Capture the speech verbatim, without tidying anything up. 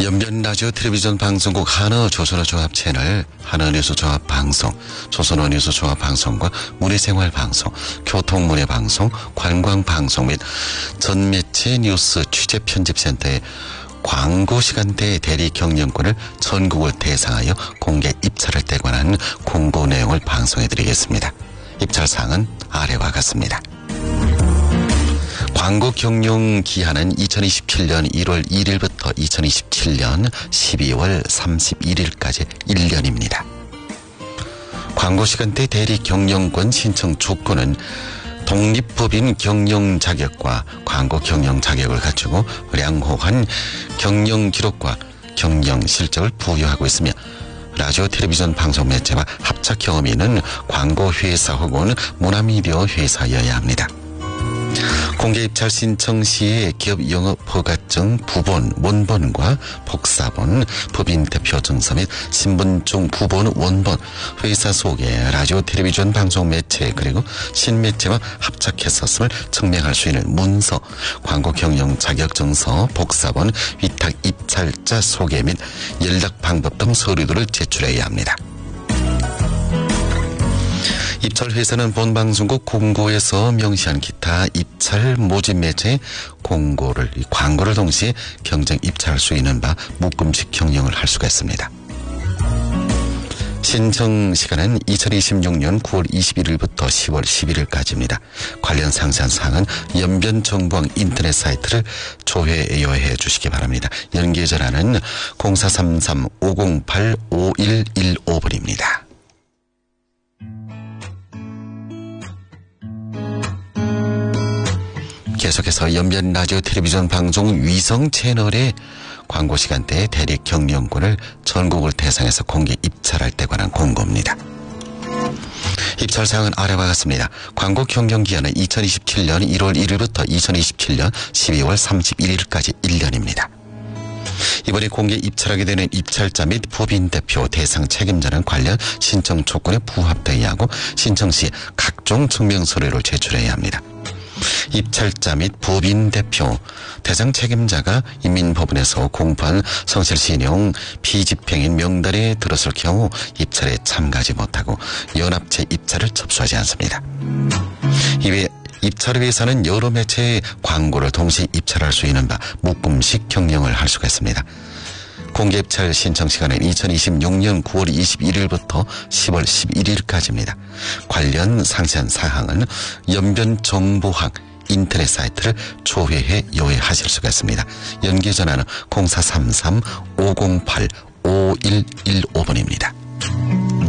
연변 라디오 텔레비전 방송국 한어 조선어 조합 채널, 한어 뉴스 조합 방송, 조선어 뉴스 조합 방송과 문해생활 방송, 교통문해 방송, 관광 방송 및 전매체 뉴스 취재 편집센터의 광고 시간대 대리 경영권을 전국을 대상하여 공개 입찰할 때 관한 공고 내용을 방송해 드리겠습니다. 입찰 사항은 아래와 같습니다. 광고 경영 기한은 이천이십칠년 일월 일일부터 이천이십칠년 십이월 삼십일일까지 일 년입니다. 광고 시간대 대리 경영권 신청 조건은 독립법인 경영 자격과 광고 경영 자격을 갖추고良好한 경영 기록과 경영 실적을 부여하고 있으며 라디오 텔레비전 방송 매체와 합작 경험이 있는 광고 회사 혹은 문화미디어 회사여야 합니다. 공개 입찰 신청 시에 기업 영업 허가증 부본, 원본과 복사본, 법인 대표 증서 및 신분증 부본, 원본, 회사 소개, 라디오 텔레비전 방송 매체 그리고 신매체와 합작했었음을 증명할 수 있는 문서, 광고 경영 자격 증서, 복사본, 위탁 입찰자 소개 및 연락 방법 등 서류들을 제출해야 합니다. 입찰 회사는 본방송국 공고에서 명시한 기타 입찰 모집 매체의 공고를, 광고를 동시에 경쟁 입찰할 수 있는 바 묶음식 경영을 할 수가 있습니다. 신청 시간은 이천이십육년 구월 이십일일부터 시월 십일일까지입니다. 관련 상세한 사항은 연변 정보網인터넷 사이트를 조회해 주시기 바랍니다. 연계 전화는 공사삼삼 오공팔 오일일오번입니다. 계속해서 연변 라디오 텔레비전 방송 위성 채널의 광고 시간대에 대리 경영권을 전국을 대상해서 공개 입찰할 때 관한 공고입니다. 입찰 사항은 아래와 같습니다. 광고 경영 기한은 이천이십칠년 일월 일일부터 이천이십칠년 십이월 삼십일일까지 일 년입니다. 이번에 공개 입찰하게 되는 입찰자 및 법인 대표, 대상 책임자는 관련 신청 조건에 부합되어야 하고 신청 시 각종 증명 서류를 제출해야 합니다. 입찰자 및 법인 대표, 대상 책임자가 인민법원에서 공포한 성실신용 비집행인 명단에 들었을 경우 입찰에 참가하지 못하고 연합체 입찰을 접수하지 않습니다. 이외에 입찰을 위해서는 여러 매체의 광고를 동시에 입찰할 수 있는 바 묶음식 경영을 할 수가 있습니다. 공개 입찰 신청 시간은 이천이십육년 구월 이십일일부터 시월 십일일까지입니다. 관련 상세한 사항은 연변정보학 인터넷 사이트를 조회해 요회하실 수가 있습니다. 연계 전화는 공사삼삼 오공팔 오일일오번입니다.